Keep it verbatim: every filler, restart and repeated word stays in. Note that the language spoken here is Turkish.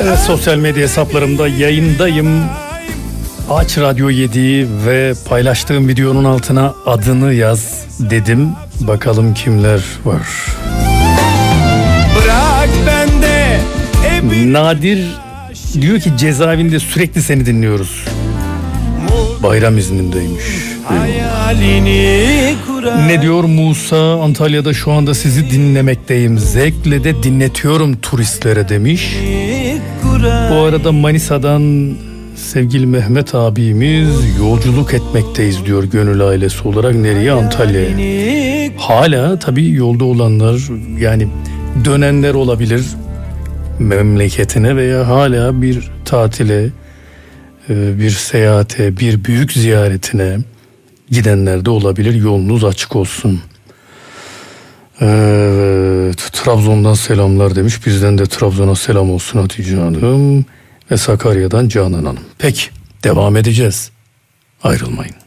Evet, sosyal medya hesaplarımda yayındayım. Aç Radyo yedi ve paylaştığım videonun altına adını yaz dedim. Bakalım kimler var. Bırak bende. Nadir diyor ki cezaevinde sürekli seni dinliyoruz. Bayram iznindeymiş. Ne diyor Musa? Antalya'da şu anda sizi dinlemekteyim. Zevkle de dinletiyorum turistlere demiş. Bu arada Manisa'dan sevgili Mehmet abimiz yolculuk etmekteyiz diyor gönül ailesi olarak. Nereye? Antalya'ya. Hala tabii yolda olanlar, yani dönenler olabilir memleketine veya hala bir tatile, bir seyahate, bir büyük ziyaretine gidenler de olabilir. Yolunuz açık olsun. Evet, Trabzon'dan selamlar demiş. Bizden de Trabzon'a selam olsun Hatice Hanım ve Sakarya'dan Canan Hanım. Peki, devam edeceğiz. Ayrılmayın.